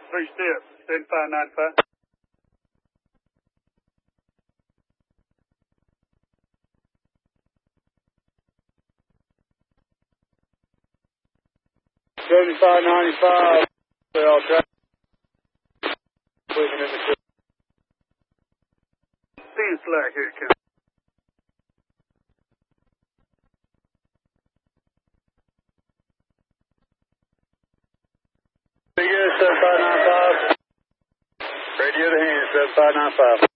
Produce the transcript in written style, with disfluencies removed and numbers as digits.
Three steps, 7595. $75.95. They all track. Moving in the ship. Being slack here, Ken. Pretty good, 7595. Radio to hand, 7595.